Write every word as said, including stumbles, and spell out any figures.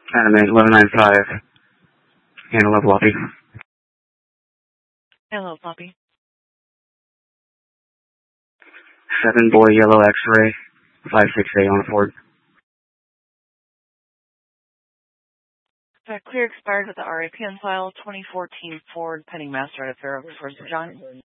Anime eleven ninety-five. Antelope Lobby. Hello, Poppy. seven Boy Yellow X-Ray. five six eight on Ford. That clear expired with the R A P on file, twenty fourteen Ford pending master out of Fairhope towards John.